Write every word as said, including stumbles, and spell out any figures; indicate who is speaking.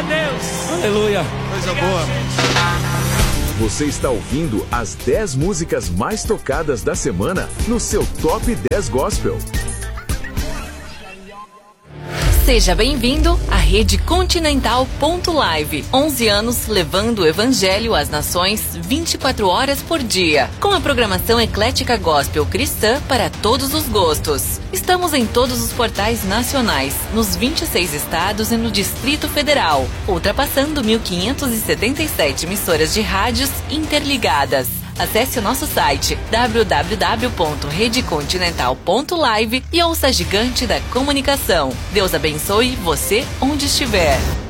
Speaker 1: Deus.
Speaker 2: Aleluia.
Speaker 1: Coisa boa.
Speaker 3: Você está ouvindo as dez músicas mais tocadas da semana no seu Top dez Gospel.
Speaker 4: Seja bem-vindo à Rede Continental ponto live. onze anos levando o Evangelho às nações vinte e quatro horas por dia. Com a programação eclética gospel cristã para todos os gostos. Estamos em todos os portais nacionais, nos vinte e seis estados e no Distrito Federal, ultrapassando mil quinhentas e setenta e sete emissoras de rádios interligadas. Acesse o nosso site w w w ponto rede continental ponto live e ouça a gigante da comunicação. Deus abençoe você onde estiver.